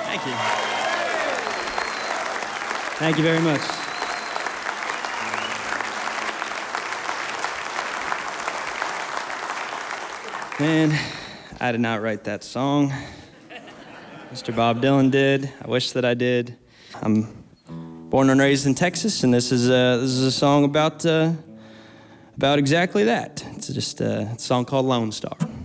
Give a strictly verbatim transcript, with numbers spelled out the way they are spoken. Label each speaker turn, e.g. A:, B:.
A: Thank you. Thank you very much. Man, I did not write that song. Mister Bob Dylan did. I wish that I did. I'm born and raised in Texas, and this is a, this is a song about, uh, about exactly that. It's just a, it's a song called Lone Star.